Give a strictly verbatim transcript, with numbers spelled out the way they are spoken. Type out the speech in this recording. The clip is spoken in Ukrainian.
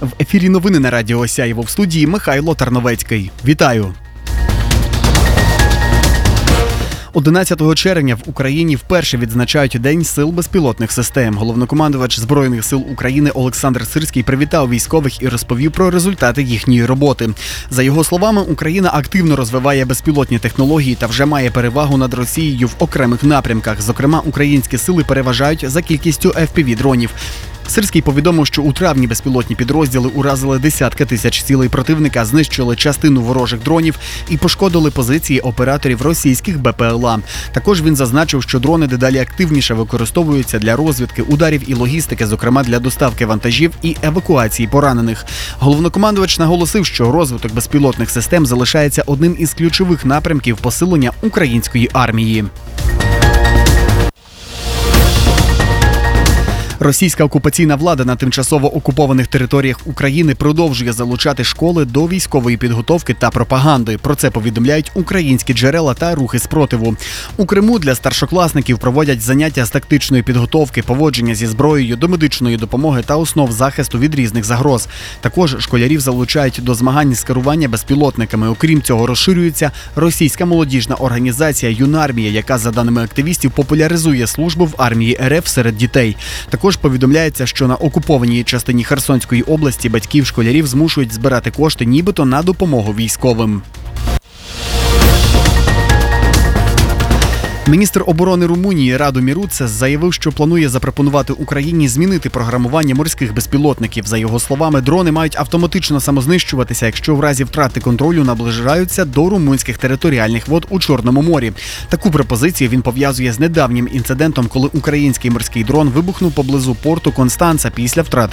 В ефірі новини на Радіо Сяйво, в студії Михайло Тарновецький. Вітаю! одинадцятого червня в Україні вперше відзначають День сил безпілотних систем. Головнокомандувач Збройних сил України Олександр Сирський привітав військових і розповів про результати їхньої роботи. За його словами, Україна активно розвиває безпілотні технології та вже має перевагу над Росією в окремих напрямках. Зокрема, українські сили переважають за кількістю еф пі ві-дронів. Сирський повідомив, що у травні безпілотні підрозділи уразили десятки тисяч цілей противника, знищили частину ворожих дронів і пошкодили позиції операторів російських бе пе ел а. Також він зазначив, що дрони дедалі активніше використовуються для розвідки ударів і логістики, зокрема для доставки вантажів і евакуації поранених. Головнокомандувач наголосив, що розвиток безпілотних систем залишається одним із ключових напрямків посилення української армії. Російська окупаційна влада на тимчасово окупованих територіях України продовжує залучати школи до військової підготовки та пропаганди. Про це повідомляють українські джерела та рухи спротиву. У Криму для старшокласників проводять заняття з тактичної підготовки, поводження зі зброєю, до медичної допомоги та основ захисту від різних загроз. Також школярів залучають до змагань з керування безпілотниками. Окрім цього, розширюється російська молодіжна організація «Юнармія», яка, за даними активістів, популяризує службу в армії ер еф серед дітей. Також повідомляється, що на окупованій частині Херсонської області батьків школярів змушують збирати кошти нібито на допомогу військовим. Міністр оборони Румунії Раду Міруцес заявив, що планує запропонувати Україні змінити програмування морських безпілотників. За його словами, дрони мають автоматично самознищуватися, якщо в разі втрати контролю наближаються до румунських територіальних вод у Чорному морі. Таку пропозицію він пов'язує з недавнім інцидентом, коли український морський дрон вибухнув поблизу порту Констанца після втрати